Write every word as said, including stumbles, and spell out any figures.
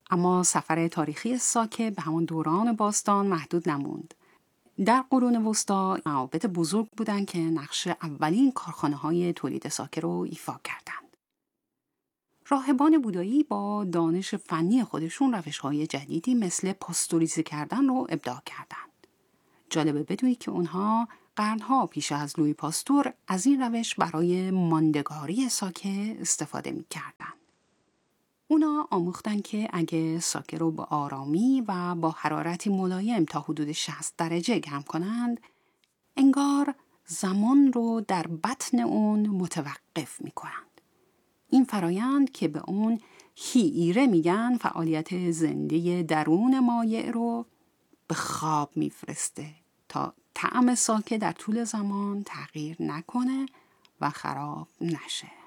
اما سفر تاریخی ساکه به همون دوران باستان محدود نموند. در قرون وسطا معابد بزرگ بودند که نقش اولین کارخانه‌های تولید ساکه رو ایفا کردند. راهبان بودایی با دانش فنی خودشون روش‌های جدیدی مثل پاستوریزه کردن رو ابداع کردند. جالبه بدونید که اونها قرنها پیش از لویی پاستور از این روش برای ماندگاری ساکه استفاده می‌کردند. اونا آموختن که اگه ساکه رو با آرامی و با حرارتی ملایم تا حدود شصت درجه گرم کنند، انگار زمان رو در بطن اون متوقف می‌کنند. این فرایند که به اون هیئیره میگن فعالیت زنده درون مایع رو به خواب میفرسته تا طعم ساکه در طول زمان تغییر نکنه و خراب نشه.